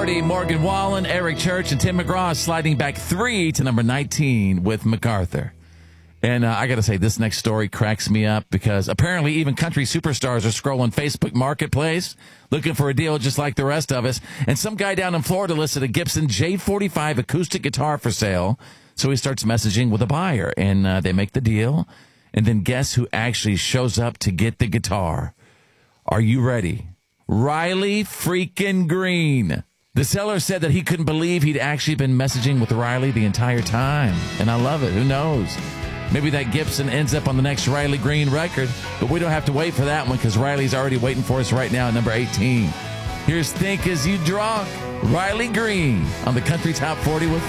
40. Morgan Wallen, Eric Church, and Tim McGraw sliding back 3 to number 19 with MacArthur. And I got to say, this next story cracks me up because apparently even country superstars are scrolling Facebook Marketplace looking for a deal just like the rest of us. And some guy down in Florida listed a Gibson J45 acoustic guitar for sale. So he starts messaging with a buyer, and they make the deal. And then guess who actually shows up to get the guitar? Are you ready? Riley freaking Green. The seller said that he couldn't believe he'd actually been messaging with Riley the entire time. And I love it. Who knows? Maybe that Gibson ends up on the next Riley Green record. But we don't have to wait for that one because Riley's already waiting for us right now at number 18. Here's Think As You Drunk. Riley Green on the Country Top 40 with